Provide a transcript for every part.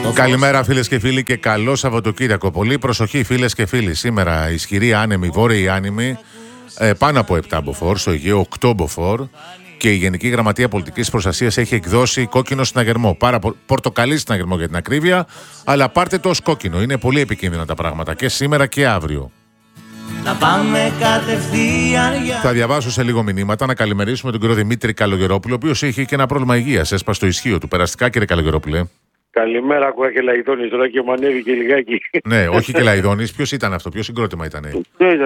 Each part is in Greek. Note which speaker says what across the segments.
Speaker 1: Καλημέρα φίλες και φίλοι και καλό Σαββατοκύριακο. Πολύ προσοχή φίλες και φίλοι. Σήμερα ισχυρή άνεμη, βόρειοι άνεμοι, πάνω από 7 μποφόρ, στο Αιγαίο 8 μποφόρ, και η Γενική Γραμματεία Πολιτικής Προστασίας έχει εκδώσει κόκκινο συναγερμό. Πορτοκαλί συναγερμό για την ακρίβεια, αλλά πάρτε το ως κόκκινο. Είναι πολύ επικίνδυνα τα πράγματα και σήμερα και αύριο.
Speaker 2: Να πάμε κατευθείαν.
Speaker 1: Θα διαβάσω σε λίγο μηνύματα. Να καλημερίσουμε τον κύριο Δημήτρη Καλογερόπουλο, ο οποίος είχε και ένα πρόβλημα υγείας. Έσπασε το ισχύο του. Περαστικά, κύριε Καλογερόπουλε.
Speaker 3: Καλημέρα, ακούγα και Λαϊδόνης τώρα και μου ανέβηκε λιγάκι.
Speaker 1: Ναι, όχι και Λαϊδόνης. Ποιος ήταν αυτό, ποιο συγκρότημα ήταν?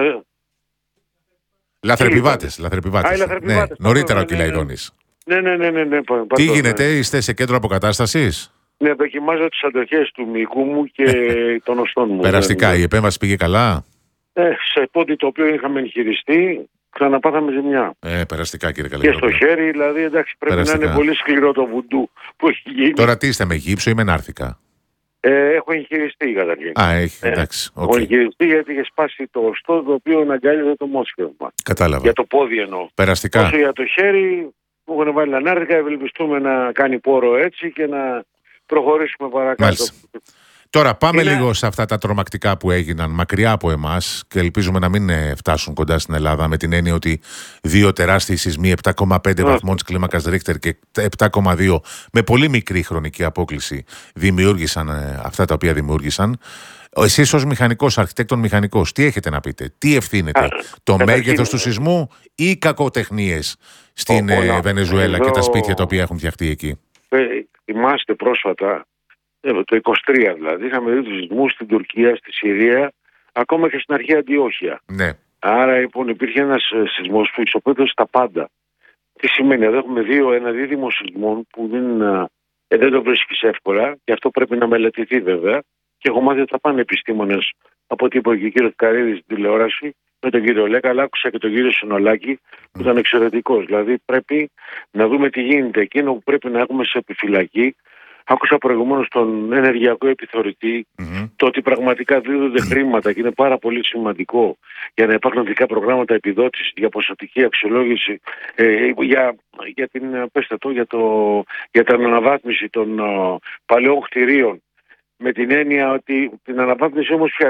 Speaker 1: Λαθρεπιβάτες. Ναι, νωρίτερα ο Κυλαϊδόνης.
Speaker 3: Ναι.
Speaker 1: Τι γίνεται, είστε σε κέντρο αποκατάστασης?
Speaker 3: Ναι, δοκιμάζω τις αντοχές του μυϊκού μου και των οστών μου.
Speaker 1: Περαστικά, η επέμβαση πήγε καλά?
Speaker 3: Σε πόδι το οποίο είχαμε εγχειριστεί, ξαναπάθαμε ζημιά.
Speaker 1: Περαστικά, κύριε
Speaker 3: Και
Speaker 1: Καλογερόπουλο.
Speaker 3: στο χέρι, δηλαδή, εντάξει, πρέπει
Speaker 1: Περαστικά.
Speaker 3: να είναι πολύ σκληρό το βουντού που έχει γίνει.
Speaker 1: Τώρα τι είστε, με γύψο ή με νάρθηκα?
Speaker 3: Έχω εγχειριστεί καταρχήν.
Speaker 1: Εντάξει.
Speaker 3: Έχω εγχειριστεί γιατί είχε σπάσει το οστό το οποίο αναγκάλιζε το μόσχευμα.
Speaker 1: Κατάλαβα.
Speaker 3: Για το πόδι εννοώ.
Speaker 1: Περαστικά.
Speaker 3: Όσο για το χέρι, μου έχουν βάλει ανάρτηκα, ευελπιστούμε να κάνει πόρο έτσι και να προχωρήσουμε παρακάτω.
Speaker 1: Μάλιστα. Τώρα πάμε λίγο σε αυτά τα τρομακτικά που έγιναν μακριά από εμάς και ελπίζουμε να μην φτάσουν κοντά στην Ελλάδα, με την έννοια ότι 2 τεράστιοι σεισμοί 7,5 βαθμών της κλίμακας Ρίχτερ και 7,2 με πολύ μικρή χρονική απόκληση δημιούργησαν αυτά τα οποία δημιούργησαν. Εσείς ως μηχανικός, αρχιτέκτον μηχανικός, τι έχετε να πείτε? Τι ευθύνεται? Το μέγεθος του σεισμού ή οι κακοτεχνίες στην Βενεζουέλα και τα σπίτια τα οποία έχουν φτιαχτεί εκεί?
Speaker 3: Θυμάστε πρόσφατα, το 23 δηλαδή, είχαμε δει τους σεισμούς στην Τουρκία, στη Συρία, ακόμα και στην αρχαία Αντιόχεια.
Speaker 1: Ναι.
Speaker 3: Άρα λοιπόν υπήρχε ένας σεισμός που ισοπαίδωσε τα πάντα. Τι σημαίνει? Εδώ έχουμε ένα δίδυμο σεισμών που δεν το βρίσκεις εύκολα και αυτό πρέπει να μελετηθεί βέβαια. Και έχω μάθει ότι θα πάνε επιστήμονες, από ό,τι είπε και ο κύριος Καρίδης στην τηλεόραση, με τον κύριο Λέκα, αλλά άκουσα και τον κύριο Συνολάκη που ήταν εξαιρετικός. Δηλαδή πρέπει να δούμε τι γίνεται. Εκείνο που πρέπει να έχουμε σε επιφυλακή, άκουσα προηγουμένως τον ενεργειακό επιθεωρητή, το ότι πραγματικά δίδονται χρήματα και είναι πάρα πολύ σημαντικό για να υπάρχουν ειδικά προγράμματα επιδότησης, για ποσοτική αξιολόγηση, για την αναβάθμιση των παλαιών κτηρίων. Με την έννοια ότι την αναβάθμιση όμως πια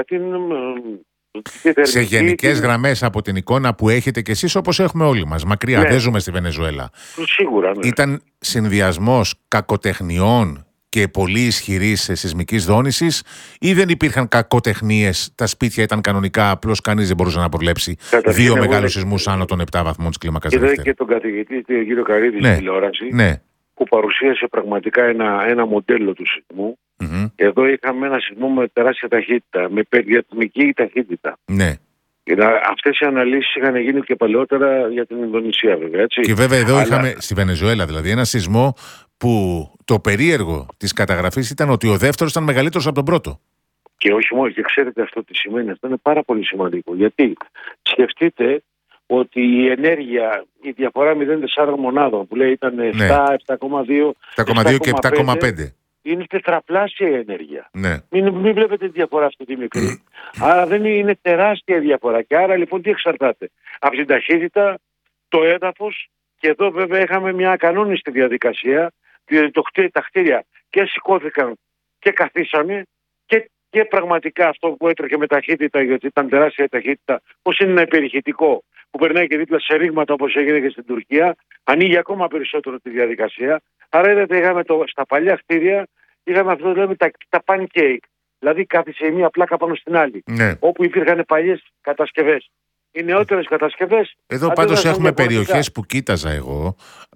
Speaker 1: σε γενικές γραμμές από την εικόνα που έχετε κι εσείς, όπως έχουμε όλοι μας, μακριά, δεν ζούμε στη Βενεζουέλα.
Speaker 3: Σίγουρα, ναι.
Speaker 1: Ήταν συνδυασμός κακοτεχνιών και πολύ ισχυρής σεισμικής δόνησης, ή δεν υπήρχαν κακοτεχνίες, τα σπίτια ήταν κανονικά, απλώς κανείς δεν μπορούσε να προβλέψει 2 μεγάλους σεισμούς άνω των 7 βαθμών της κλίμακας Ρίχτερ?
Speaker 3: Είδα και τον καθηγητή, τον κύριο Καρίδη, στην τηλεόραση, που παρουσίασε πραγματικά ένα μοντέλο του σεισμού. Εδώ είχαμε ένα σεισμό με τεράστια ταχύτητα, με παιδιατμική ταχύτητα.
Speaker 1: Ναι.
Speaker 3: Αυτές οι αναλύσεις είχαν γίνει και παλαιότερα για την Ινδονησία, βέβαια. Έτσι.
Speaker 1: Και βέβαια εδώ είχαμε στη Βενεζουέλα δηλαδή ένα σεισμό που το περίεργο της καταγραφής ήταν ότι ο δεύτερος ήταν μεγαλύτερος από τον πρώτο.
Speaker 3: Και όχι μόνο, και ξέρετε αυτό τι σημαίνει? Αυτό είναι πάρα πολύ σημαντικό. Γιατί σκεφτείτε ότι η ενέργεια, η διαφορά 0,4 μονάδων που λέει ήταν 7, 7,2,
Speaker 1: 7,2 και 7,5.
Speaker 3: Είναι τετραπλάσια η ενέργεια.
Speaker 1: Ναι.
Speaker 3: Μην βλέπετε τη διαφορά αυτή τη μικρή. Άρα δεν είναι τεράστια η διαφορά. Και άρα λοιπόν τι εξαρτάται? Από την ταχύτητα, το έδαφος, και εδώ βέβαια είχαμε μια ακανόνιστη διαδικασία, διότι τα κτίρια και σηκώθηκαν και καθίσανε και πραγματικά αυτό που έτρεχε με ταχύτητα, γιατί ήταν τεράστια η ταχύτητα, πώς είναι ένα υπερηχητικό που περνάει και δίπλα σε ρήγματα όπως έγινε και στην Τουρκία, ανοίγει ακόμα περισσότερο τη διαδικασία. Άρα είδατε, είχαμε στα παλιά κτίρια, είχαμε αυτό που λέμε τα pancake. Δηλαδή κάθισε η μία πλάκα πάνω στην άλλη.
Speaker 1: Ναι.
Speaker 3: Όπου υπήρχαν παλιές κατασκευές. Οι νεότερες κατασκευές.
Speaker 1: Εδώ πάντως έχουμε περιοχές που κοίταζα εγώ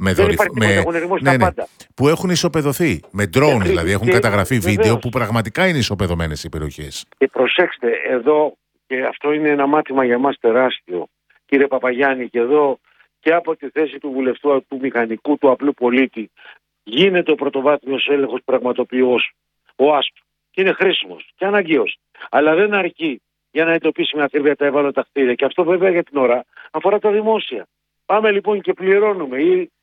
Speaker 1: που έχουν ισοπεδωθεί. Με drone δηλαδή, έχουν καταγραφεί βίντεο που πραγματικά είναι ισοπεδωμένες οι περιοχές.
Speaker 3: Και προσέξτε εδώ, και αυτό είναι ένα μάθημα για μας τεράστιο, κύριε Παπαγιάννη, και εδώ και από τη θέση του βουλευτού, του μηχανικού, του απλού πολίτη, γίνεται ο πρωτοβάθμιος έλεγχος πραγματοποιός, ο ΑΣΠ, και είναι χρήσιμος και αναγκαίος. Αλλά δεν αρκεί για να εντοπίσει με ακρίβεια τα ευάλωτα κτίρια. Και αυτό βέβαια για την ώρα αφορά τα δημόσια. Πάμε λοιπόν και πληρώνουμε ή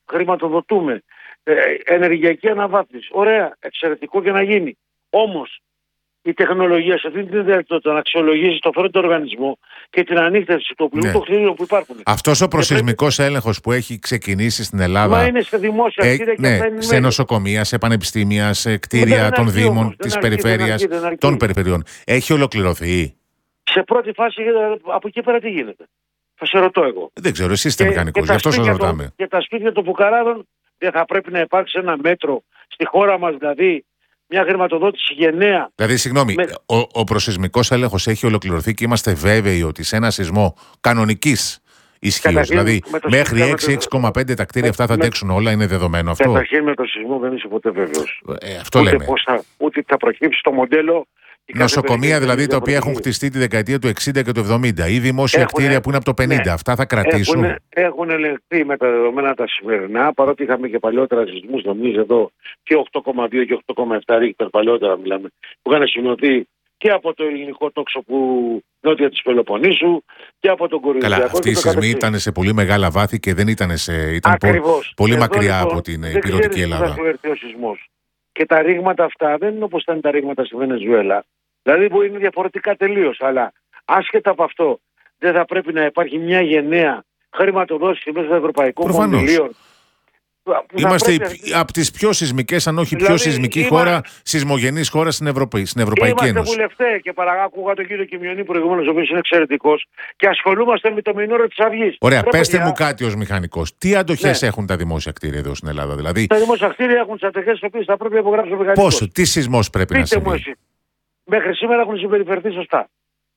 Speaker 3: χρηματοδοτούμε ενεργειακή αναβάθμιση. Ωραία, εξαιρετικό και να γίνει. Όμως η τεχνολογία σε αυτή την δυνατότητα να αξιολογήσει το φρόντο οργανισμό και την ανίκτευση του οπλικού των κτηρίων που υπάρχουν.
Speaker 1: Αυτός ο προσεισμικός έλεγχος που έχει ξεκινήσει στην Ελλάδα.
Speaker 3: Μα είναι σε δημόσια κτίρια και αυτά είναι
Speaker 1: σε νοσοκομεία, σε πανεπιστήμια, σε κτίρια των Δήμων, της περιφέρειας, των περιφερειών. Έχει ολοκληρωθεί.
Speaker 3: Σε πρώτη φάση, από εκεί πέρα τι γίνεται. Θα σε ρωτώ εγώ.
Speaker 1: Δεν ξέρω, εσύ είστε μηχανικός, γι' αυτό σας ρωτάμε.
Speaker 3: Και τα σπίτια των φουκαράδων δεν θα πρέπει να υπάρξει ένα μέτρο στη χώρα μας, δηλαδή μια χρηματοδότηση γενναία.
Speaker 1: Δηλαδή, συγγνώμη, ο προσεισμικός έλεγχος έχει ολοκληρωθεί και είμαστε βέβαιοι ότι σε ένα σεισμό κανονικής ισχύως, δηλαδή μέχρι 6,5 τα κτίρια αυτά θα αντέξουν όλα, είναι δεδομένο αυτό.
Speaker 3: Καταρχήν με το σεισμό δεν είσαι ποτέ βέβαιος.
Speaker 1: Αυτό λέμε.
Speaker 3: Ούτε θα προκύψει το μοντέλο.
Speaker 1: Νοσοκομεία δηλαδή τα οποία έχουν χτιστεί τη δεκαετία του 60 και του 70 ή δημόσια κτίρια που είναι από το 50, αυτά θα κρατήσουν.
Speaker 3: Έχουν ελεγχθεί με τα δεδομένα τα σημερινά, παρότι είχαμε και παλιότερα σεισμούς, νομίζω εδώ και 8,2 και 8,7 ρίχτερ παλιότερα μιλάμε, που είχαν σημειωθεί και από το ελληνικό τόξο που νότια της Πελοποννήσου και από τον Κορινθιακό.
Speaker 1: Καλά, αυτοί οι σεισμοί ήταν σε πολύ μεγάλα βάθη και δεν ήταν πολύ μακριά από την υπηρετική Ελλάδα.
Speaker 3: Και τα ρήγματα αυτά δεν είναι όπως ήταν τα ρήγματα στη Βενεζουέλα. Δηλαδή που είναι διαφορετικά τελείως. Αλλά άσχετα από αυτό, δεν θα πρέπει να υπάρχει μια γενναία χρηματοδότηση μέσα των ευρωπαϊκών κονδυλίων.
Speaker 1: Είμαστε από τις πιο σεισμικές, αν όχι πιο σεισμική χώρα, σεισμογενής χώρα στην Ευρωπαϊκή Ένωση.
Speaker 3: Είμαστε βουλευτές και άκουγα τον κύριο Κιμιονή προηγουμένως, ο οποίος είναι εξαιρετικός, και ασχολούμαστε με το μηνόριο της Αυγής.
Speaker 1: Ωραία, πέστε μου κάτι ως μηχανικός. Τι αντοχές έχουν τα δημόσια κτίρια εδώ στην Ελλάδα, δηλαδή?
Speaker 3: Τα δημόσια κτίρια έχουν τις αντοχές τις οποίες θα πρέπει να υπογράψει ο μηχανικός.
Speaker 1: Πόσο, τι σεισμός πρέπει να συμβεί?
Speaker 3: Μέχρι σήμερα έχουν συμπεριφερθεί σωστά.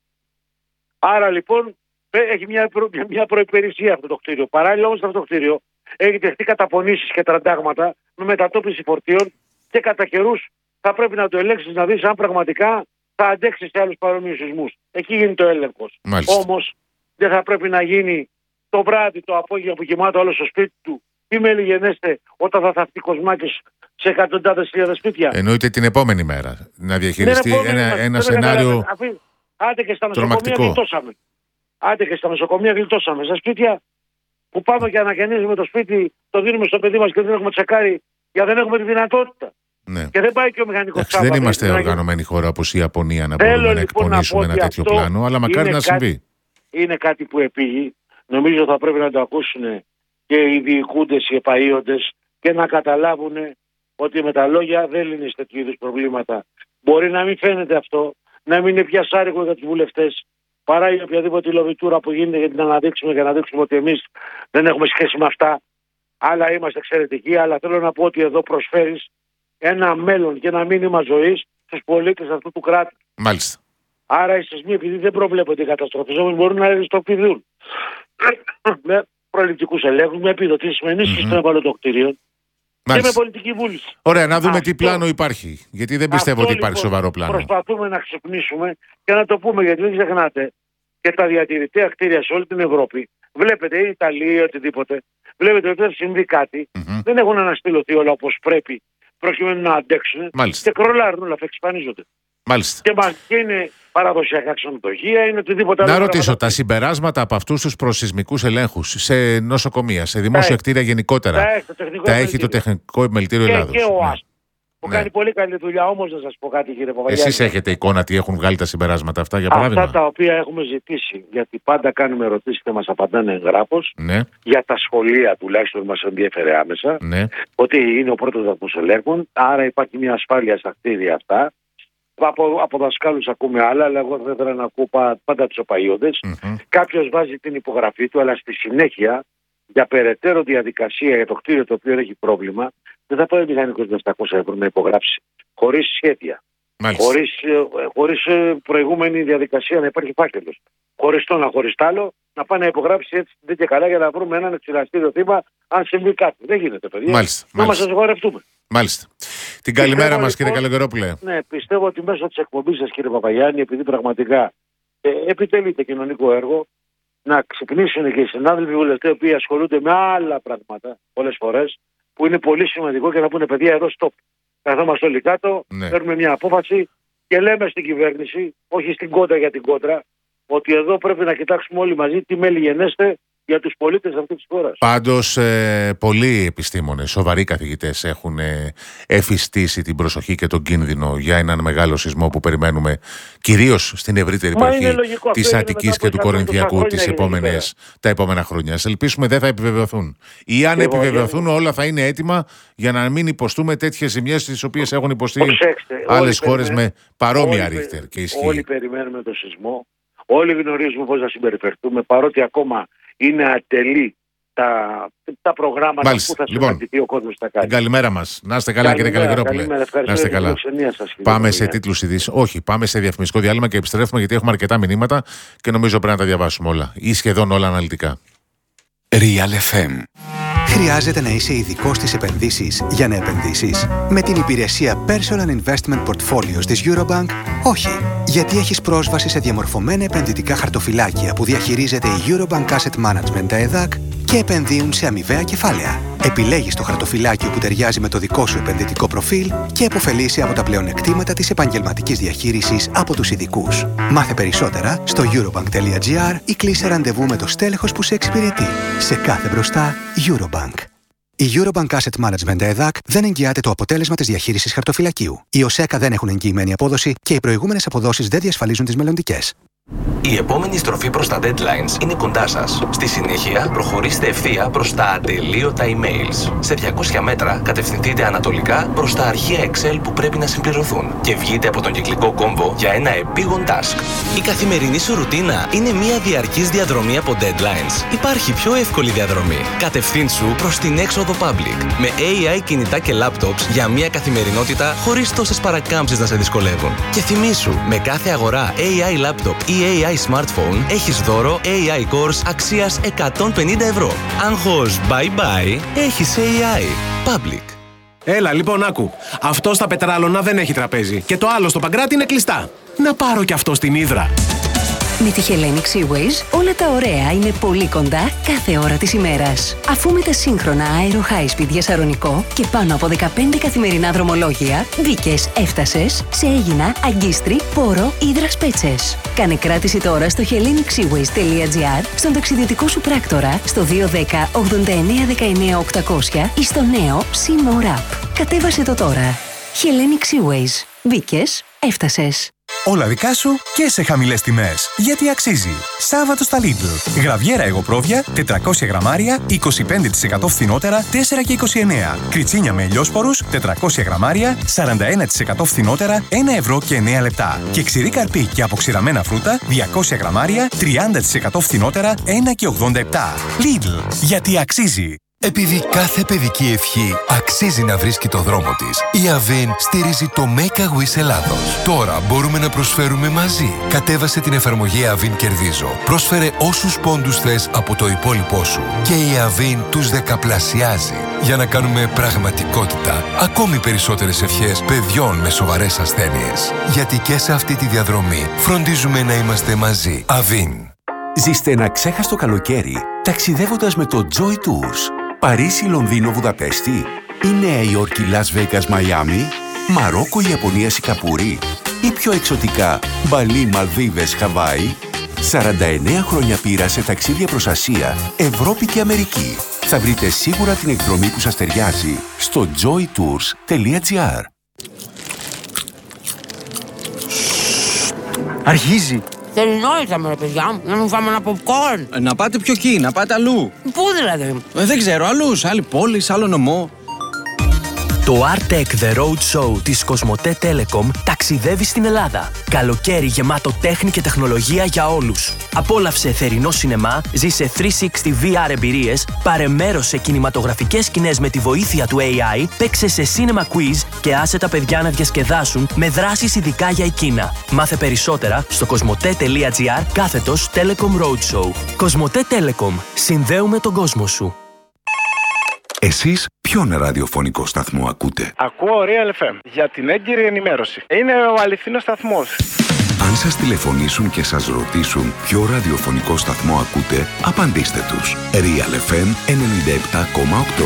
Speaker 3: Άρα λοιπόν έχει μια προϋπηρεσία αυτό το κτίριο. Παράλληλα όμως αυτό το κτίριο έχει δεχτεί καταπονήσεις και τραντάγματα με μετατόπιση φορτίων και κατά καιρούς θα πρέπει να το ελέγξεις να δεις αν πραγματικά θα αντέξει σε άλλους παρόμοιους σεισμούς. Εκεί γίνεται ο έλεγχος. Όμως δεν θα πρέπει να γίνει το βράδυ, το απόγευμα που κοιμάται όλο στο σπίτι του. Τι με λιγενέστε όταν θα θαυτεί κοσμάκες σε εκατοντάδες χιλιάδες σπίτια.
Speaker 1: Εννοείται την επόμενη μέρα να διαχειριστεί ένα σενάριο τρομακτικό.
Speaker 3: Άντε και στα νοσοκομεία γλιτώσαμε. Στα σπίτια που πάμε και ανακαινίζουμε το σπίτι, το δίνουμε στο παιδί μας και δεν έχουμε τσεκάρει, γιατί δεν έχουμε τη δυνατότητα.
Speaker 1: Ναι.
Speaker 3: Και δεν πάει και ο μηχανικός τσάπα.
Speaker 1: Δεν είμαστε οργανωμένη χώρα όπως η Ιαπωνία να μπορούμε να εκπονήσουμε ένα τέτοιο πλάνο, αλλά μακάρι να συμβεί.
Speaker 3: Είναι κάτι που επήγει. Νομίζω θα πρέπει να το ακούσουν και οι διοικούντες, οι επαΐοντες και να καταλάβουν ότι με τα λόγια δεν λύνεις τέτοιου είδους προβλήματα. Μπορεί να μην φαίνεται αυτό, να μην είναι πια σάρικο για τους βουλευτές, παρά η οποιαδήποτε λοβιτούρα που γίνεται για την αναδείξουμε και να δείξουμε ότι εμείς δεν έχουμε σχέση με αυτά, αλλά είμαστε εξαιρετικοί. Αλλά θέλω να πω ότι εδώ προσφέρεις ένα μέλλον και ένα μήνυμα ζωής στους πολίτες αυτού του κράτους.
Speaker 1: Μάλιστα.
Speaker 3: Άρα οι σεισμοί, επειδή δεν προβλέπονται οι καταστροφές, όμως μπορούν να ρευστοποιηθούν με προληπτικούς ελέγχους, με επιδοτήσεις, με ενίσχυση των ευαλωτοκτηρίων και με πολιτική βούληση.
Speaker 1: Ωραία, να δούμε τι πλάνο υπάρχει. Γιατί δεν πιστεύω ότι υπάρχει σοβαρό πλάνο.
Speaker 3: Προσπαθούμε να ξυπνήσουμε και να το πούμε, γιατί δεν ξεχνάτε και τα διατηρητέα κτίρια σε όλη την Ευρώπη. Βλέπετε, η Ιταλία ή οτιδήποτε. Βλέπετε ότι δεν συμβεί κάτι. Δεν έχουν αναστηλωθεί όλα όπως πρέπει προκειμένου να αντέξουν.
Speaker 1: Μάλιστα.
Speaker 3: Και κρολάρουν όλα, εξαφανίζονται.
Speaker 1: Μάλιστα.
Speaker 3: Και είναι παραδοσιακά ξενοδοχεία, είναι οτιδήποτε άλλο.
Speaker 1: Να ρωτήσω, τα συμπεράσματα από αυτούς τους προσεισμικούς ελέγχους σε νοσοκομεία, σε δημόσια κτίρια γενικότερα, τα έχει το Τεχνικό Επιμελητήριο Ελλάδος.
Speaker 3: Και ο ΑΣΠ. Που κάνει πολύ καλή δουλειά, όμως να σας πω κάτι, κύριε Παπαγιάννη.
Speaker 1: Εσείς έχετε εικόνα τι έχουν βγάλει τα συμπεράσματα αυτά, για παράδειγμα?
Speaker 3: Αυτά τα οποία έχουμε ζητήσει, γιατί πάντα κάνουμε ερωτήσεις και μας απαντάνε εγγράφως, για τα σχολεία τουλάχιστον μας ενδιέφερε άμεσα, ότι είναι ο πρώτος βαθμός ελέγχων, άρα υπάρχει μια ασφάλεια στα κτίρια αυτά. Από δασκάλους ακούμε άλλα, αλλά εγώ θα ήθελα να ακούω πάντα τους επαΐοντες. Κάποιος βάζει την υπογραφή του, αλλά στη συνέχεια για περαιτέρω διαδικασία για το κτίριο το οποίο έχει πρόβλημα, δεν θα πάει ο μηχανικός με 700 ευρώ να υπογράψει χωρίς σχέδια. Χωρίς προηγούμενη διαδικασία να υπάρχει φάκελος. Χωρίς το ένα, χωρίς τ' άλλο, να πάει να υπογράψει έτσι δεν και καλά για να βρούμε έναν εξηλαστήριο θύμα αν συμβεί κάτι. Δεν γίνεται, παιδιά. Να μας αγορευτούμε.
Speaker 1: Μάλιστα. Την καλημέρα μας, κύριε Καλογερόπουλε.
Speaker 3: Ναι, πιστεύω ότι μέσω της εκπομπής σας, κύριε Παπαγιάννη, επειδή πραγματικά επιτελείται κοινωνικό έργο, να ξυπνήσουν και οι συνάδελφοι βουλευτές που ασχολούνται με άλλα πράγματα πολλές φορές, που είναι πολύ σημαντικό, και να πούνε, παιδιά, εδώ stop. Καθόμαστε όλοι κάτω, παίρνουμε μια απόφαση και λέμε στην κυβέρνηση, όχι στην κόντρα για την κόντρα, ότι εδώ πρέπει να κοιτάξουμε όλοι μαζί τι μέλη γενέστε για τους πολίτες αυτής της χώρας.
Speaker 1: Πάντως, πολλοί επιστήμονες, σοβαροί καθηγητές έχουν εφιστήσει την προσοχή και τον κίνδυνο για έναν μεγάλο σεισμό που περιμένουμε κυρίως στην ευρύτερη περιοχή της Αττικής και του Κορινθιακού τα επόμενα χρόνια. Ας ελπίσουμε δεν θα επιβεβαιωθούν. Ή αν επιβεβαιωθούν, όλα θα είναι έτοιμα για να μην υποστούμε τέτοιες ζημιές τις οποίες έχουν υποστεί άλλες χώρες με παρόμοια ρίχτερ και ισχύ.
Speaker 3: Όλοι περιμένουμε το σεισμό. Όλοι γνωρίζουμε πώς να συμπεριφερθούμε, παρότι ακόμα είναι ατελή τα προγράμματα.
Speaker 1: Μάλιστα.
Speaker 3: Που θα συμπεριληφθεί ο κόσμος στα κάνει.
Speaker 1: Καλημέρα μας. Να είστε καλά, κύριε Καλλιγερόπουλε. Να είστε καλά. Πάμε σε τίτλους ειδήσεων. Όχι, πάμε σε διαφημιστικό διάλειμμα και επιστρέφουμε γιατί έχουμε αρκετά μηνύματα και νομίζω πρέπει να τα διαβάσουμε όλα ή σχεδόν όλα αναλυτικά.
Speaker 4: Real FM. Χρειάζεται να είσαι ειδικός στις επενδύσεις για να επενδύσεις? Με την υπηρεσία Personal Investment Portfolios της Eurobank, όχι. Γιατί έχεις πρόσβαση σε διαμορφωμένα επενδυτικά χαρτοφυλάκια που διαχειρίζεται η Eurobank Asset Management, τα ΕΔΑΚ, και επενδύουν σε αμοιβαία κεφάλαια. Επιλέγεις το χαρτοφυλάκιο που ταιριάζει με το δικό σου επενδυτικό προφίλ και επωφελείσαι από τα πλεονεκτήματα της επαγγελματικής διαχείρισης από τους ειδικούς. Μάθε περισσότερα στο eurobank.gr ή κλείσε ραντεβού με το στέλεχος που σε εξυπηρετεί. Σε κάθε μπροστά, Eurobank. Η Eurobank Asset Management ΕΔΑΚ δεν εγγυάται το αποτέλεσμα της διαχείρισης χαρτοφυλακίου. Οι ΟΣΕΚΑ δεν έχουν εγγυημένη απόδοση και οι προηγούμενες αποδόσεις δεν διασφαλίζουν τις μελλοντικές.
Speaker 5: Η επόμενη στροφή προς τα deadlines είναι κοντά σας. Στη συνέχεια, προχωρήστε ευθεία προς τα ατελείωτα emails. Σε 200 μέτρα, κατευθυνθείτε ανατολικά προς τα αρχεία Excel που πρέπει να συμπληρωθούν και βγείτε από τον κυκλικό κόμβο για ένα επίγον task. Η καθημερινή σου ρουτίνα είναι μια διαρκής διαδρομή από deadlines. Υπάρχει πιο εύκολη διαδρομή. Κατευθύνσου προς την έξοδο public. Με AI κινητά και laptops για μια καθημερινότητα χωρίς τόσες παρακάμψεις να σε δυσκολεύουν. Και θυμήσου, με κάθε αγορά AI laptop ή AI smartphone έχεις δώρο AI course αξίας 150 ευρώ. Άγχος bye bye, έχεις AI. Public.
Speaker 6: Έλα λοιπόν άκου. Αυτό στα Πετράλωνα δεν έχει τραπέζι και το άλλο στο Παγκράτη είναι κλειστά. Να πάρω κι αυτό στην Ύδρα.
Speaker 7: Με τη Hellenic Seaways όλα τα ωραία είναι πολύ κοντά κάθε ώρα της ημέρας. Αφού με τα σύγχρονα Aero High Speed για Σαρονικό και πάνω από 15 καθημερινά δρομολόγια, μπήκες, έφτασες σε Αίγινα, Αγκίστρι, Πόρο, Ύδρας Πέτσες. Κάνε κράτηση τώρα στο hellenicseaways.gr, στον ταξιδιωτικό σου πράκτορα, στο 210 89 19 800 ή στο νέο Sea App. Κατέβασε το τώρα. Hellenic Seaways. Μπήκες, έφτασες.
Speaker 8: Όλα δικά σου και σε χαμηλές τιμές. Γιατί αξίζει. Σάββατο στα Lidl. Γραβιέρα εγωπρόβια 400 γραμμάρια 25% φθηνότερα 4 και 29. Κριτσίνια με ελιόσπορους 400 γραμμάρια 41% φθηνότερα 1 ευρώ και 9 λεπτά. Και ξηρή καρπί και αποξηραμένα φρούτα 200 γραμμάρια 30% φθηνότερα 1 και 87. Lidl. Γιατί αξίζει.
Speaker 9: Επειδή κάθε παιδική ευχή αξίζει να βρίσκει το δρόμο της, η Avin στηρίζει το Make a Wish Ελλάδος. Τώρα μπορούμε να προσφέρουμε μαζί. Κατέβασε την εφαρμογή Avin Κερδίζω. Πρόσφερε όσους πόντους θες από το υπόλοιπό σου. Και η Avin τους δεκαπλασιάζει. Για να κάνουμε πραγματικότητα ακόμη περισσότερες ευχές παιδιών με σοβαρές ασθένειες. Γιατί και σε αυτή τη διαδρομή φροντίζουμε να είμαστε μαζί. Avin.
Speaker 10: Ζήστε ένα ξέχαστο καλοκαίρι ταξιδεύοντας με το Joy Tours. Παρίσι, Λονδίνο, Βουδαπέστη ή Νέα Υόρκη, Λας Βέγκας, Μαϊάμι, Μαρόκο, Ιαπωνία, Σιγκαπούρη ή πιο εξωτικά Μπαλί, Μαλδίβες, Χαβάη. 49 χρόνια πείρα σε ταξίδια προς Ασία, Ευρώπη και Αμερική. Θα βρείτε σίγουρα την εκδρομή που σας ταιριάζει στο joytours.gr.
Speaker 11: Αρχίζει.
Speaker 12: Τελειώσαμε ρε παιδιά, να μην φάμε ένα popcorn.
Speaker 11: Να πάτε πιο εκεί, να πάτε αλλού.
Speaker 12: Πού δηλαδή?
Speaker 11: Δεν ξέρω, αλλού, σε άλλη πόλη, σε άλλο νομό.
Speaker 13: Το Artec The Road Show της Κοσμοτέ Telecom ταξιδεύει στην Ελλάδα. Καλοκαίρι γεμάτο τέχνη και τεχνολογία για όλους. Απόλαυσε θερινό σινεμά, ζήσε 360 VR εμπειρίες, πάρε μέρος σε κινηματογραφικές σκηνές με τη βοήθεια του AI, παίξε σε cinema quiz και άσε τα παιδιά να διασκεδάσουν με δράσεις ειδικά για εκείνα. Μάθε περισσότερα στο κοσμοτέ.gr/Telecom Roadshow. Κοσμοτέ Telecom. Συνδέουμε τον κόσμο σου.
Speaker 10: Εσείς ποιον ραδιοφωνικό σταθμό ακούτε?
Speaker 14: Ακούω Real FM για την έγκυρη ενημέρωση. Είναι ο αληθινός σταθμός.
Speaker 10: Αν σας τηλεφωνήσουν και σας ρωτήσουν ποιο ραδιοφωνικό σταθμό ακούτε, απαντήστε τους. Real FM 97,8.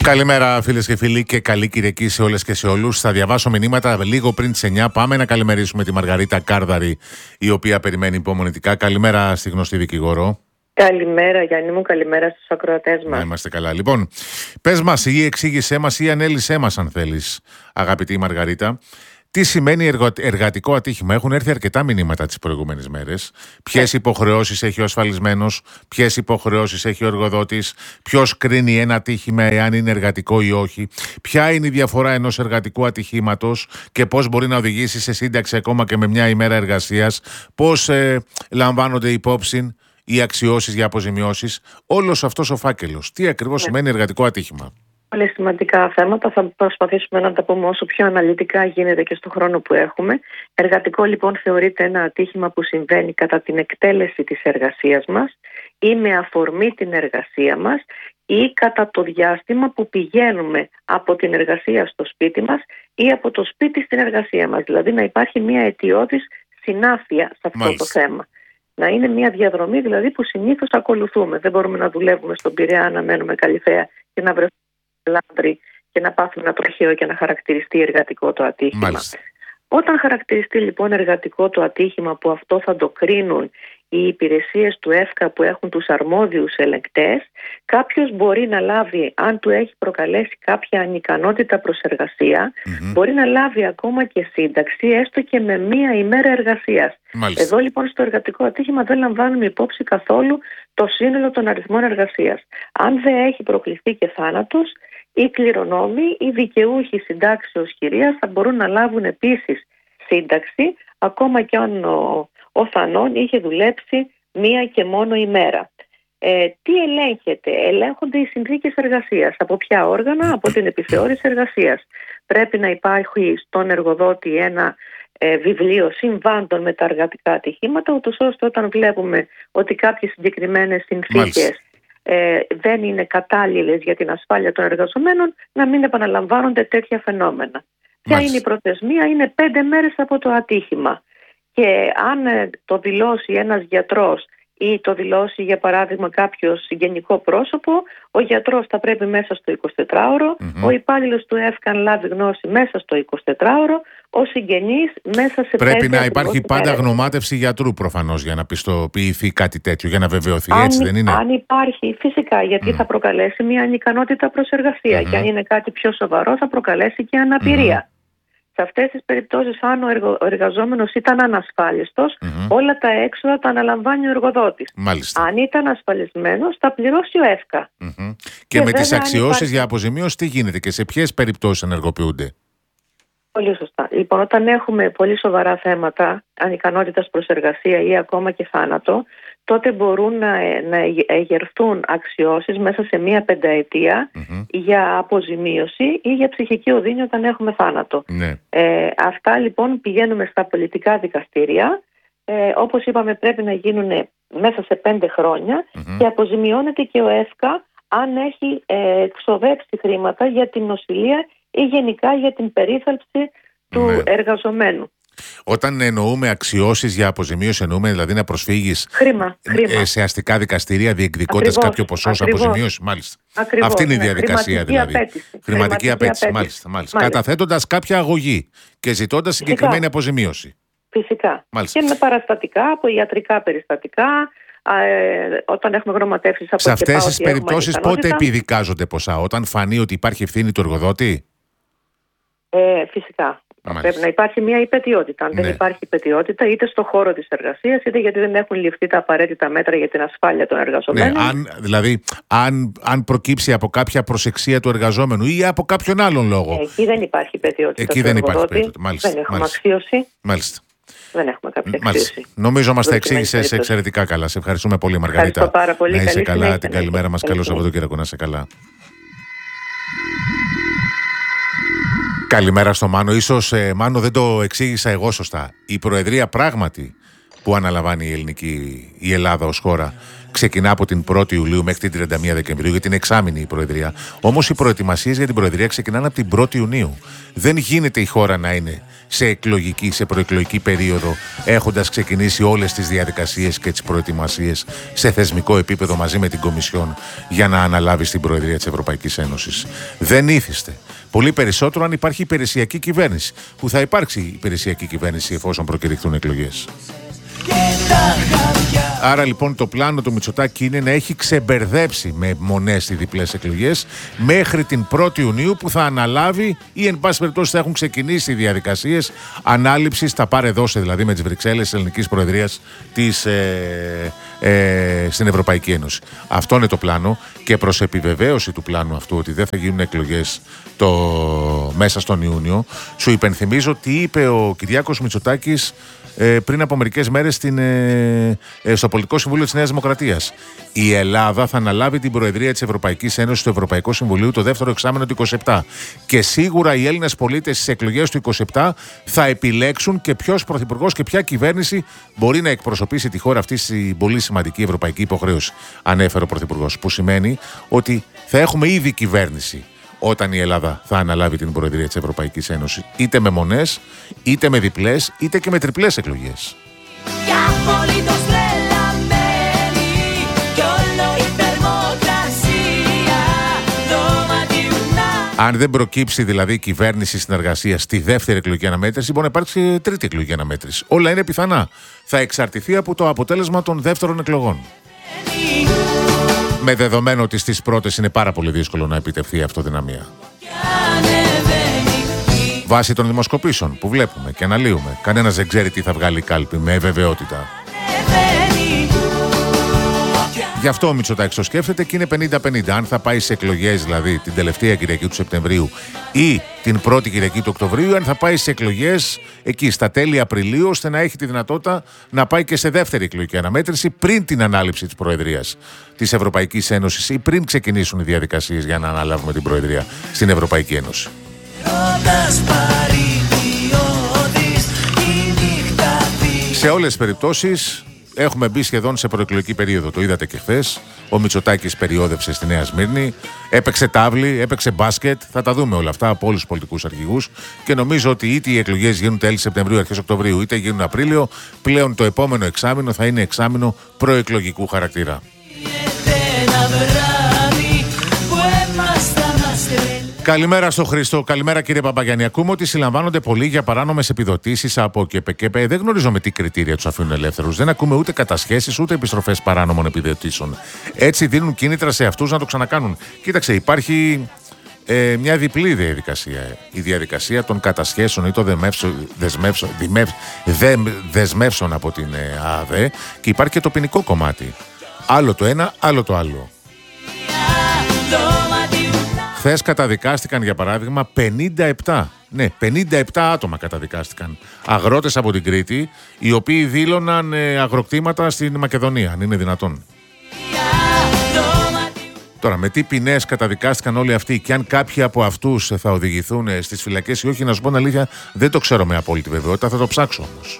Speaker 1: Καλημέρα φίλες και φίλοι και καλή Κυριακή σε όλες και σε όλους. Θα διαβάσω μηνύματα λίγο πριν τις 9. Πάμε να καλημερίσουμε τη Μαργαρίτα Κάρδαρη, η οποία περιμένει υπομονητικά. Καλημέρα στη γνωστή δικηγόρο.
Speaker 15: Καλημέρα Γιάννη μου, καλημέρα στους ακροατές μας.
Speaker 1: Να είμαστε καλά. Λοιπόν, πες μας ή εξήγησέ μας ή ανέλησέ μας αν θέλεις, αγαπητή Μαργαρίτα. Τι σημαίνει εργατικό ατύχημα? Έχουν έρθει αρκετά μηνύματα τις προηγούμενες μέρες. Ποιες υποχρεώσεις έχει ο ασφαλισμένος, ποιες υποχρεώσεις έχει ο εργοδότης, ποιος κρίνει ένα ατύχημα εάν είναι εργατικό ή όχι, ποια είναι η διαφορά ενός εργατικού ατυχήματος και πώς μπορεί να οδηγήσει σε σύνταξη ακόμα και με μια ημέρα εργασίας, πώς λαμβάνονται υπόψη οι αξιώσεις για αποζημιώσεις. Όλος αυτός ο φάκελος. Τι ακριβώς σημαίνει εργατικό ατύχημα?
Speaker 15: Πολύ σημαντικά θέματα. Θα προσπαθήσουμε να τα πούμε όσο πιο αναλυτικά γίνεται και στον χρόνο που έχουμε. Εργατικό λοιπόν θεωρείται ένα ατύχημα που συμβαίνει κατά την εκτέλεση της εργασίας μας ή με αφορμή την εργασία μας ή κατά το διάστημα που πηγαίνουμε από την εργασία στο σπίτι μας ή από το σπίτι στην εργασία μας. Δηλαδή να υπάρχει μια αιτιώδης συνάφεια σε αυτό το θέμα. Να είναι μια διαδρομή δηλαδή που συνήθως ακολουθούμε. Δεν μπορούμε να δουλεύουμε στον Πειραιά, να μένουμε Καλυθέα και να βρεθούμε Λάμπρη και να πάθουμε ένα τροχαίο και να χαρακτηριστεί εργατικό το ατύχημα. Μάλιστα. Όταν χαρακτηριστεί λοιπόν εργατικό το ατύχημα, που αυτό θα το κρίνουν οι υπηρεσίες του ΕΦΚΑ που έχουν τους αρμόδιους ελεγκτές, κάποιος μπορεί να λάβει, αν του έχει προκαλέσει κάποια ανικανότητα προς εργασία, μπορεί να λάβει ακόμα και σύνταξη, έστω και με μία ημέρα εργασίας. Μάλιστα. Εδώ λοιπόν στο εργατικό ατύχημα δεν λαμβάνουμε υπόψη καθόλου το σύνολο των αριθμών εργασίας. Αν δεν έχει προκληθεί και θάνατος, οι κληρονόμοι, οι δικαιούχοι συντάξεως χειρίας θα μπορούν να λάβουν επίσης σύνταξη, ακόμα και αν ο θανών είχε δουλέψει μία και μόνο ημέρα. Τι ελέγχεται? Ελέγχονται οι συνθήκες εργασίας. Από ποια όργανα? Από την επιθεώρηση εργασίας. Πρέπει να υπάρχει στον εργοδότη ένα βιβλίο συμβάντων με τα εργατικά ατυχήματα, ούτως ώστε όταν βλέπουμε ότι κάποιες συγκεκριμένες συνθήκες δεν είναι κατάλληλες για την ασφάλεια των εργαζομένων, να μην επαναλαμβάνονται τέτοια φαινόμενα. Ποια είναι η προθεσμία? Είναι 5 μέρες από το ατύχημα. Και αν το δηλώσει ένας γιατρός ή το δηλώσει για παράδειγμα κάποιο συγγενικό πρόσωπο, ο γιατρός θα πρέπει μέσα στο 24ωρο, ο υπάλληλος του ΕΦΚΑ λάβει γνώση μέσα στο 24ωρο, ο συγγενής μέσα σε 5
Speaker 1: Πρέπει να υπάρχει πάντα γνωμάτευση γιατρού προφανώς για να πιστοποιηθεί κάτι τέτοιο, για να βεβαιωθεί, έτσι δεν είναι?
Speaker 15: Αν υπάρχει, φυσικά, γιατί θα προκαλέσει μια ανικανότητα προς εργασία και αν είναι κάτι πιο σοβαρό θα προκαλέσει και αναπηρία. Σε αυτές τις περιπτώσεις, αν ο εργαζόμενος ήταν ανασφάλιστος, όλα τα έξοδα τα αναλαμβάνει ο εργοδότης.
Speaker 1: Μάλιστα.
Speaker 15: Αν ήταν ασφαλισμένος, θα πληρώσει ο ΕΦΚΑ.
Speaker 1: Και με τις αξιώσεις για αποζημίωση τι γίνεται και σε ποιες περιπτώσεις ενεργοποιούνται?
Speaker 15: Πολύ σωστά. Λοιπόν, όταν έχουμε πολύ σοβαρά θέματα ανικανότητας προς εργασία ή ακόμα και θάνατο, τότε μπορούν να εγερθούν αξιώσεις μέσα σε μία 5ετία για αποζημίωση ή για ψυχική οδύνη όταν έχουμε θάνατο. Αυτά λοιπόν πηγαίνουμε στα πολιτικά δικαστήρια. Όπως είπαμε, πρέπει να γίνουν μέσα σε 5 χρόνια και αποζημιώνεται και ο ΕΦΚΑ αν έχει ξοδέψει χρήματα για την νοσηλεία ή γενικά για την περίθαλψη του εργαζομένου.
Speaker 1: Όταν εννοούμε αξιώσεις για αποζημίωση, εννοούμε δηλαδή να προσφύγεις σε αστικά δικαστηρία διεκδικώντας κάποιο ποσό αποζημίωση? Μάλιστα.
Speaker 15: Ακριβώς,
Speaker 1: αυτή είναι η διαδικασία δηλαδή. Χρηματική απέτηση. Μάλιστα. Καταθέτοντας κάποια αγωγή και ζητώντας συγκεκριμένη αποζημίωση.
Speaker 15: Φυσικά.
Speaker 1: Μάλιστα.
Speaker 15: Και με παραστατικά, από ιατρικά περιστατικά, όταν έχουμε γνωματεύσεις από.
Speaker 1: Σε αυτές τις περιπτώσεις πότε επιδικάζονται ποσά? Όταν φανεί ότι υπάρχει ευθύνη του εργοδότη?
Speaker 15: Φυσικά. Πρέπει να υπάρχει μια υπαιτιότητα. Αν δεν υπάρχει υπαιτιότητα, είτε στο χώρο της εργασίας, είτε γιατί δεν έχουν ληφθεί τα απαραίτητα μέτρα για την ασφάλεια των εργαζομένων.
Speaker 1: Δηλαδή, αν προκύψει από κάποια προσεξία του εργαζόμενου ή από κάποιον άλλον λόγο.
Speaker 15: Εκεί δεν υπάρχει υπαιτιότητα.
Speaker 1: Εκεί δεν υπάρχει υπαιτιότητα. Μάλιστα.
Speaker 15: Δεν έχουμε αξίωση.
Speaker 1: Μάλιστα.
Speaker 15: Δεν έχουμε κάποια αξίωση.
Speaker 1: Νομίζω μας τα εξήγησες εξαιρετικά καλά. Σε ευχαριστούμε πολύ, Μαργαρίτα.
Speaker 15: Ευχαριστώ πάρα πολύ.
Speaker 1: Να είσαι καλά. Την καλημέρα μας. Καλό Σαββατοκύριακο. Να είσαι καλά. Καλημέρα στο Μάνο. Ίσως, Μάνο, δεν το εξήγησα εγώ σωστά. Η Προεδρία πράγματι που αναλαμβάνει η Ελλάδα ως χώρα ξεκινά από την 1η Ιουλίου μέχρι την 31 Δεκεμβρίου, γιατί είναι εξάμηνη η Προεδρία. Όμως οι προετοιμασίες για την Προεδρία ξεκινάνε από την 1η Ιουνίου. Δεν γίνεται η χώρα να είναι σε προεκλογική περίοδο, έχοντας ξεκινήσει όλες τις διαδικασίες και τις προετοιμασίες σε θεσμικό επίπεδο μαζί με την Κομισιόν για να αναλάβει την Προεδρία της Ευρωπαϊκής Ένωσης. Δεν ήθιστε. Πολύ περισσότερο αν υπάρχει υπηρεσιακή κυβέρνηση, που θα υπάρξει υπηρεσιακή κυβέρνηση εφόσον προκηρυχθούν εκλογές. Άρα λοιπόν το πλάνο του Μητσοτάκη είναι να έχει ξεμπερδέψει με μονές οι διπλές εκλογές μέχρι την 1η Ιουνίου, που θα αναλάβει ή εν πάση περιπτώσει θα έχουν ξεκινήσει οι διαδικασίες ανάληψης, τα πάρε δώσε δηλαδή με τις Βρυξέλλες της Ελληνικής Προεδρίας στην Ευρωπαϊκή Ένωση. Αυτό είναι το πλάνο, και προς επιβεβαίωση του πλάνου αυτού ότι δεν θα γίνουν εκλογές μέσα στον Ιούνιο, σου υπενθυμίζω τι είπε ο Κυριάκος Μητσοτάκης πριν από μερικές μέρες στο Πολιτικό Συμβούλιο της Νέας Δημοκρατίας. Η Ελλάδα θα αναλάβει την Προεδρία της Ευρωπαϊκής Ένωσης στο Ευρωπαϊκό Συμβουλίο το δεύτερο εξάμηνο του 27. Και σίγουρα οι Έλληνες πολίτες στις εκλογές του 27 θα επιλέξουν και ποιος πρωθυπουργός και ποια κυβέρνηση μπορεί να εκπροσωπήσει τη χώρα αυτή στην πολύ σημαντική ευρωπαϊκή υποχρέωση, ανέφερε ο πρωθυπουργός. Που σημαίνει ότι θα έχουμε ήδη κυβέρνηση όταν η Ελλάδα θα αναλάβει την Προεδρία της Ευρωπαϊκής Ένωσης, είτε με μονές, είτε με διπλές, είτε και με τριπλές εκλογές. Αν δεν προκύψει δηλαδή κυβέρνηση συνεργασία στη δεύτερη εκλογική αναμέτρηση, μπορεί να υπάρξει τρίτη εκλογική αναμέτρηση. Όλα είναι πιθανά. Θα εξαρτηθεί από το αποτέλεσμα των δεύτερων εκλογών. Με δεδομένο ότι στις πρώτες είναι πάρα πολύ δύσκολο να επιτευχθεί η αυτοδυναμία. Βάσει των δημοσκοπήσεων που βλέπουμε και αναλύουμε, κανένας δεν ξέρει τι θα βγάλει η κάλπη με βεβαιότητα. Γι' αυτό ο Μητσοτάκης το σκέφτεται και είναι 50-50. Αν θα πάει σε εκλογές, δηλαδή την τελευταία Κυριακή του Σεπτεμβρίου ή την πρώτη Κυριακή του Οκτωβρίου, αν θα πάει σε εκλογές εκεί στα τέλη Απριλίου, ώστε να έχει τη δυνατότητα να πάει και σε δεύτερη εκλογική αναμέτρηση πριν την ανάληψη της Προεδρίας της Ευρωπαϊκής Ένωσης ή πριν ξεκινήσουν οι διαδικασίες για να αναλάβουμε την Προεδρία στην Ευρωπαϊκή Ένωση. Σε όλες τις περιπτώσεις έχουμε μπει σχεδόν σε προεκλογική περίοδο. Το είδατε και χθες. Ο Μητσοτάκης περιόδευσε στη Νέα Σμύρνη, έπαιξε τάβλη, έπαιξε μπάσκετ. Θα τα δούμε όλα αυτά από όλους τους πολιτικούς αρχηγούς. Και νομίζω ότι είτε οι εκλογές γίνουν τέλη Σεπτεμβρίου, αρχές Οκτωβρίου, είτε γίνουν Απρίλιο, πλέον το επόμενο εξάμηνο θα είναι εξάμηνο προεκλογικού χαρακτήρα. Καλημέρα στο Χρήστο, καλημέρα κύριε Παπαγιάννη. Ακούμε ότι συλλαμβάνονται πολλοί για παράνομες επιδοτήσεις από ΚΕΠΕ. Δεν γνωρίζω με τι κριτήρια τους αφήνουν ελεύθερους. Δεν ακούμε ούτε κατασχέσεις ούτε επιστροφές παράνομων επιδοτήσεων. Έτσι δίνουν κίνητρα σε αυτούς να το ξανακάνουν. Κοίταξε, υπάρχει μια διπλή διαδικασία. Η διαδικασία των κατασχέσεων ή των δεσμεύσεων από την ΑΔΕ, και υπάρχει και το ποινικό κομμάτι. Άλλο το ένα, άλλο το άλλο. Χθες καταδικάστηκαν για παράδειγμα 57 άτομα καταδικάστηκαν. Αγρότες από την Κρήτη, οι οποίοι δήλωναν αγροκτήματα στην Μακεδονία, αν είναι δυνατόν. Τώρα, με τι ποινές καταδικάστηκαν όλοι αυτοί και αν κάποιοι από αυτούς θα οδηγηθούν στις φυλακές ή όχι, να σου πω την αλήθεια, δεν το ξέρω με απόλυτη βεβαιότητα, θα το ψάξω όμως.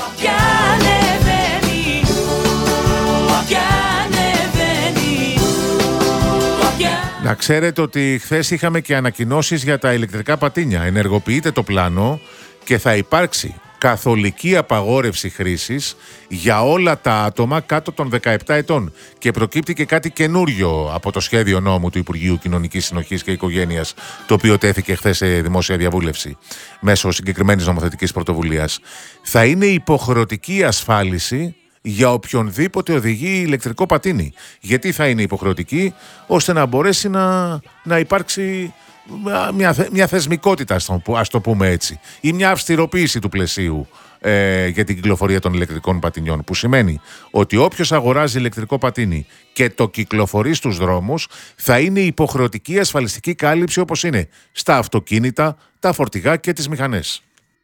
Speaker 1: Να ξέρετε ότι χθες είχαμε και ανακοινώσεις για τα ηλεκτρικά πατίνια. Ενεργοποιείται το πλάνο και θα υπάρξει καθολική απαγόρευση χρήσης για όλα τα άτομα κάτω των 17 ετών. Και προκύπτει και κάτι καινούριο από το σχέδιο νόμου του Υπουργείου Κοινωνικής Συνοχής και Οικογένειας, το οποίο τέθηκε χθες σε δημόσια διαβούλευση μέσω συγκεκριμένης νομοθετικής πρωτοβουλίας. Θα είναι υποχρεωτική ασφάλιση για οποιονδήποτε οδηγεί ηλεκτρικό πατίνι. Γιατί θα είναι υποχρεωτική? Ώστε να μπορέσει να υπάρξει μια θεσμικότητα, ας το πούμε έτσι, ή μια αυστηροποίηση του πλαισίου για την κυκλοφορία των ηλεκτρικών πατινιών, που σημαίνει ότι όποιος αγοράζει ηλεκτρικό πατίνι και το κυκλοφορεί στους δρόμους, θα είναι υποχρεωτική ασφαλιστική κάλυψη, όπως είναι στα αυτοκίνητα, τα φορτηγά και τις μηχανές.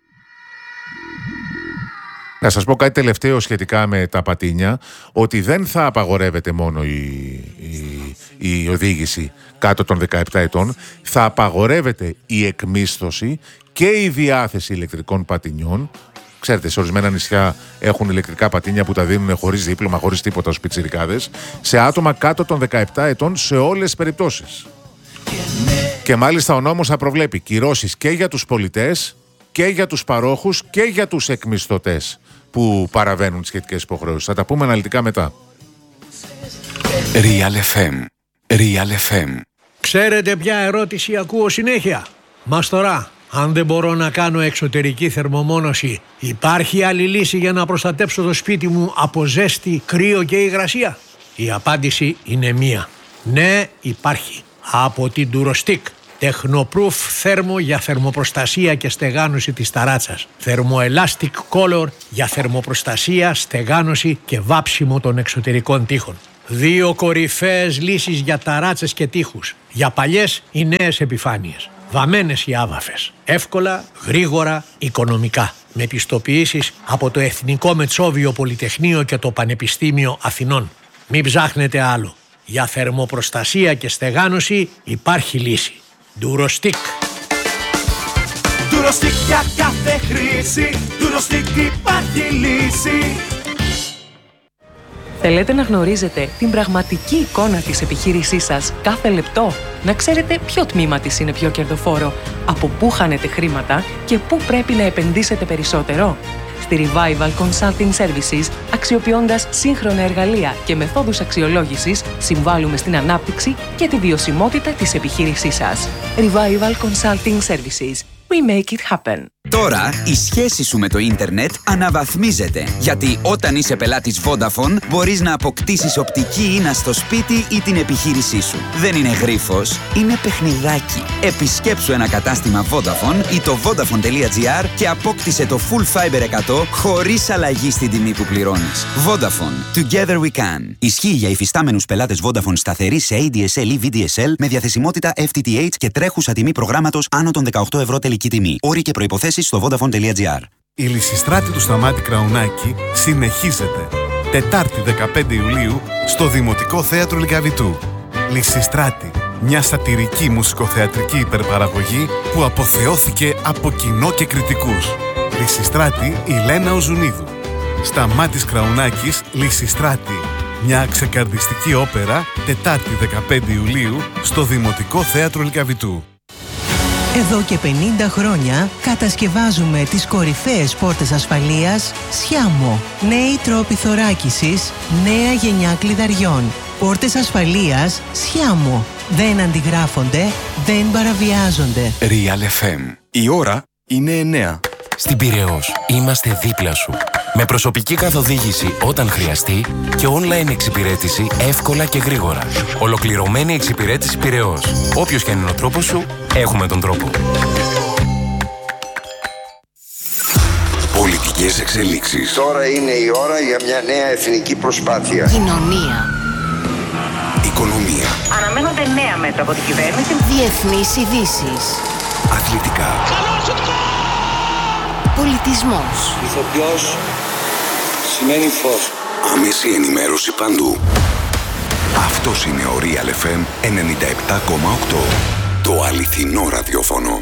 Speaker 1: Να σας πω κάτι τελευταίο σχετικά με τα πατίνια, ότι δεν θα απαγορεύεται μόνο η οδήγηση κάτω των 17 ετών, θα απαγορεύεται η εκμίσθωση και η διάθεση ηλεκτρικών πατινιών Ξέρετε, σε ορισμένα νησιά έχουν ηλεκτρικά πατίνια που τα δίνουν χωρίς δίπλωμα, χωρίς τίποτα στους πιτσιρικάδες, σε άτομα κάτω των 17 ετών σε όλες τις περιπτώσεις. Και μάλιστα ο νόμος θα προβλέπει κυρώσεις και για τους πολιτές και για τους παρόχους και για τους εκμισθωτές που παραβαίνουν τις σχετικές υποχρεώσεις. Θα τα πούμε αναλυτικά μετά.
Speaker 10: Real FM. Real FM.
Speaker 16: Ξέρετε ποια ερώτηση ακούω συνέχεια? Μαστορά, αν δεν μπορώ να κάνω εξωτερική θερμομόνωση, υπάρχει άλλη λύση για να προστατέψω το σπίτι μου από ζέστη, κρύο και υγρασία? Η απάντηση είναι μία. Ναι, υπάρχει. Από την Durostick. Technoproof θέρμο για θερμοπροστασία και στεγάνωση της ταράτσας. Thermoelastic Color για θερμοπροστασία, στεγάνωση και βάψιμο των εξωτερικών τοίχων. 2 κορυφαίες λύσεις για ταράτσες και τοίχους. Για παλιές ή νέες επιφάνειες. Βαμμένες ή άβαφες. Εύκολα, γρήγορα, οικονομικά. Με πιστοποιήσεις από το Εθνικό Μετσόβιο Πολυτεχνείο και το Πανεπιστήμιο Αθηνών. Μην ψάχνετε άλλο. Για θερμοπροστασία και στεγάνωση υπάρχει λύση. Durostick.
Speaker 2: Durostick για κάθε χρήση. Durostick υπάρχει λύση.
Speaker 17: Θέλετε να γνωρίζετε την πραγματική εικόνα της επιχείρησής σας κάθε λεπτό? Να ξέρετε ποιο τμήμα της είναι πιο κερδοφόρο, από πού χάνετε χρήματα και πού πρέπει να επενδύσετε περισσότερο? Στη Revival Consulting Services, αξιοποιώντας σύγχρονα εργαλεία και μεθόδους αξιολόγησης, συμβάλλουμε στην ανάπτυξη και τη βιωσιμότητα της επιχείρησής σας. Revival Consulting Services. We make it happen.
Speaker 18: Τώρα η σχέση σου με το ίντερνετ αναβαθμίζεται. Γιατί όταν είσαι πελάτης Vodafone μπορείς να αποκτήσεις οπτική ίνα στο σπίτι ή την επιχείρησή σου. Δεν είναι γρίφος, είναι παιχνιδάκι. Επισκέψου ένα κατάστημα Vodafone ή το Vodafone.gr και απόκτησε το Full Fiber 100 χωρίς αλλαγή στην τιμή που πληρώνεις. Vodafone. Together we can. Ισχύει για υφιστάμενους πελάτες Vodafone σταθερή σε ADSL ή VDSL με διαθεσιμότητα FTTH και τρέχουσα τιμή προγράμματος άνω των 18 ευρώ τελική τιμή. Όροι και προϋποθέσεις στο Vodafone.gr.
Speaker 19: Η Λυσιστράτη του Σταμάτη Κραουνάκη συνεχίζεται. Τετάρτη 15 Ιουλίου στο Δημοτικό Θέατρο Λυκαβητού. Λυσιστράτη, μια σατιρική μουσικοθεατρική υπερπαραγωγή που αποθεώθηκε από κοινό και κριτικούς. Λυσιστράτη η Λένα Οζουνίδου. Σταμάτης Κραουνάκης, Λυσιστράτη. Μια ξεκαρδιστική όπερα, Τετάρτη 15 Ιουλίου στο Δημοτικό Θέατρο Λυκαβητού.
Speaker 20: Εδώ και 50 χρόνια κατασκευάζουμε τις κορυφαίες πόρτες ασφαλείας Σιάμο. Νέοι τρόποι θωράκισης, νέα γενιά κλειδαριών. Πόρτες ασφαλείας Σιάμο. Δεν αντιγράφονται, δεν παραβιάζονται.
Speaker 10: Real FM. Η ώρα είναι 9. Στην Πειραιώς είμαστε δίπλα σου. Με προσωπική καθοδήγηση όταν χρειαστεί και online εξυπηρέτηση εύκολα και γρήγορα. Ολοκληρωμένη εξυπηρέτηση Πειραιώς. Όποιος και αν είναι ο τρόπος σου, έχουμε τον τρόπο.
Speaker 21: Πολιτικές εξελίξεις. Τώρα είναι η ώρα για μια νέα εθνική προσπάθεια.
Speaker 22: Κοινωνία.
Speaker 21: Οικονομία.
Speaker 22: Αναμένονται νέα μέτρα από την κυβέρνηση. Διεθνείς ειδήσεις.
Speaker 21: Αθλητικά.
Speaker 22: Πολιτισμός.
Speaker 21: Ηθοποιός σημαίνει φως. Άμεση ενημέρωση παντού. Αυτός είναι ο Real FM 97,8. Το αληθινό ραδιόφωνο.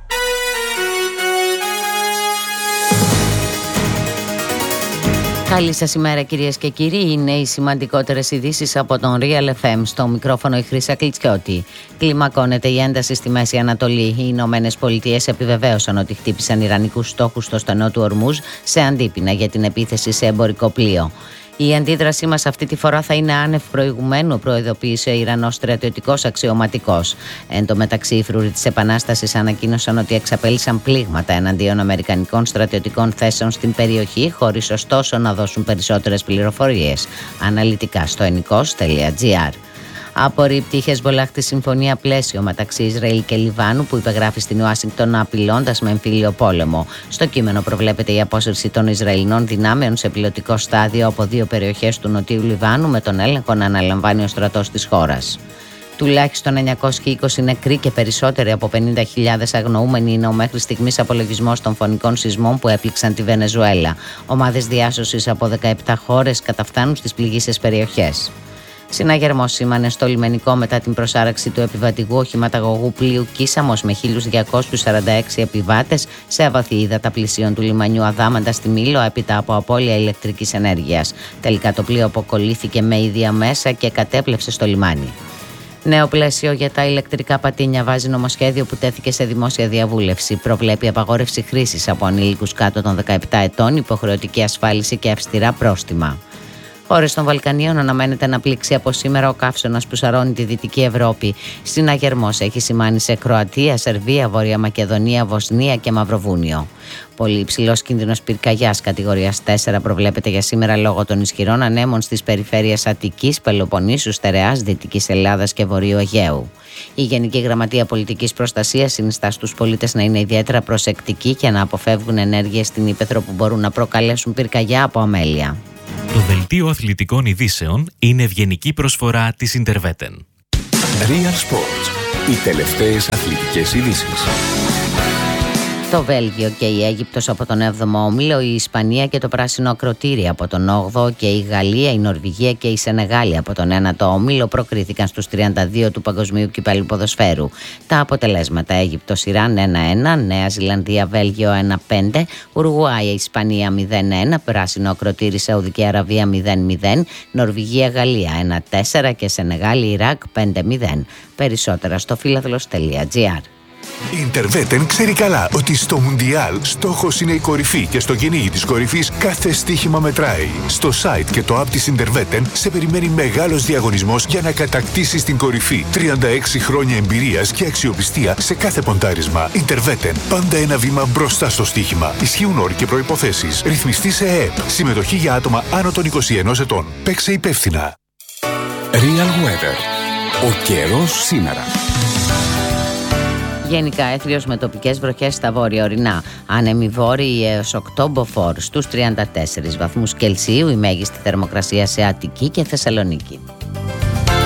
Speaker 23: Καλή σας ημέρα κυρίες και κύριοι. Είναι οι σημαντικότερες ειδήσεις από τον Real FM. Στο μικρόφωνο η Χρύσα Κλιτσιώτη. Κλιμακώνεται η ένταση στη Μέση Ανατολή. Οι Ηνωμένες Πολιτείες επιβεβαίωσαν ότι χτύπησαν ιρανικούς στόχους στο στενό του Ορμούζ σε αντίπεινα για την επίθεση σε εμπορικό πλοίο. Η αντίδρασή μας αυτή τη φορά θα είναι άνευ προηγουμένου, προειδοποίησε ο Ιρανός στρατιωτικός αξιωματικός. Εν τω μεταξύ, οι φρουροί της Επανάστασης ανακοίνωσαν ότι εξαπέλυσαν πλήγματα εναντίον αμερικανικών στρατιωτικών θέσεων στην περιοχή, χωρίς ωστόσο να δώσουν περισσότερες πληροφορίες. Αναλυτικά στο ennikos.gr. Απορρίπτει η Χεσμπολάχ τη συμφωνία πλαίσιο μεταξύ Ισραήλ και Λιβάνου που υπεγράφει στην Ουάσιγκτον απειλώντας με εμφύλιο πόλεμο. Στο κείμενο προβλέπεται η απόσυρση των Ισραηλινών δυνάμεων σε πιλωτικό στάδιο από 2 περιοχές του νοτιού Λιβάνου, με τον έλεγχο να αναλαμβάνει ο στρατός της χώρας. Τουλάχιστον 920 νεκροί και περισσότεροι από 50.000 αγνοούμενοι είναι ο μέχρι στιγμής απολογισμός των φωνικών σεισμών που έπληξαν τη Βενεζουέλα. Ομάδες διάσωσης από 17 χώρες καταφτάνουν στις πληγείσες περιοχές. Συναγερμός σήμανε στο λιμενικό μετά την προσάραξη του επιβατικού οχηματαγωγού πλοίου Κίσαμος με 1.246 επιβάτες σε αβαθή ύδατα πλησίων του λιμανιού Αδάμαντα στη Μήλο έπειτα από απώλεια ηλεκτρικής ενέργειας. Τελικά το πλοίο αποκολλήθηκε με ίδια μέσα και κατέπλευσε στο λιμάνι. Νέο πλαίσιο για τα ηλεκτρικά πατίνια βάζει νομοσχέδιο που τέθηκε σε δημόσια διαβούλευση. Προβλέπει απαγόρευση χρήσης από ανήλικους κάτω των 17 ετών, υποχρεωτική ασφάλιση και αυστηρά πρόστιμα. Χώρες των Βαλκανίων αναμένεται να πλήξει από σήμερα ο καύσωνας που σαρώνει τη Δυτική Ευρώπη. Συναγερμός έχει σημάνει σε Κροατία, Σερβία, Βόρεια Μακεδονία, Βοσνία και Μαυροβούνιο. Πολύ υψηλός κίνδυνος πυρκαγιάς κατηγορίας 4 προβλέπεται για σήμερα λόγω των ισχυρών ανέμων στις περιφέρειες Αττικής, Πελοποννήσου, Στερεάς, Δυτικής Ελλάδας και Βορείου Αιγαίου. Η Γενική Γραμματεία Πολιτικής Προστασίας συνιστά στους πολίτες να είναι ιδιαίτερα προσεκτικοί και να αποφεύγουν ενέργειες στην ύπαιθρο που μπορούν να προκαλέσουν πυρκαγιά από αμέλεια.
Speaker 3: Το δελτίο αθλητικών ειδήσεων είναι ευγενική προσφορά της Interveten.
Speaker 10: Real Sports. Οι τελευταίες αθλητικές ειδήσεις.
Speaker 23: Το Βέλγιο και η Αίγυπτος από τον 7ο όμιλο, η Ισπανία και το Πράσινο Ακροτήρι από τον 8ο και η Γαλλία, η Νορβηγία και η Σενεγάλη από τον 9ο όμιλο προκρίθηκαν στους 32 του Παγκοσμίου Κυπέλλου Ποδοσφαίρου. Τα αποτελέσματα: Αίγυπτος Ιράν 1-1, Νέα Ζηλανδία Βέλγιο 1-5, Ουρουγουάη Ισπανία 0-1, Πράσινο Ακροτήρι Σαουδική Αραβία 0-0, Νορβηγία Γαλλία 1-4 και Σενεγάλη Ιράκ 5-0. Περισσότερα στο φίλαθλος.gr.
Speaker 4: Η Interveten ξέρει καλά ότι στο Μουντιάλ στόχος είναι η κορυφή και στο κυνήγι της κορυφής κάθε στοίχημα μετράει. Στο site και το app της Interveten σε περιμένει μεγάλος διαγωνισμός για να κατακτήσεις την κορυφή. 36 χρόνια εμπειρίας και αξιοπιστία σε κάθε ποντάρισμα. Interveten. Πάντα ένα βήμα μπροστά στο στοίχημα. Ισχύουν όροι και προϋποθέσεις. Ρυθμιστή σε ΕΕΠ. Συμμετοχή για άτομα άνω των 21 ετών. Παίξε υπεύθυνα.
Speaker 10: Real Weather. Ο καιρός σήμερα.
Speaker 23: Γενικά έθριος με τοπικές βροχές στα βόρεια ορεινά. Άνεμοι βόρειοι έως 8 μποφόρ στους 34 βαθμούς Κελσίου, η μέγιστη θερμοκρασία σε Αττική και Θεσσαλονίκη.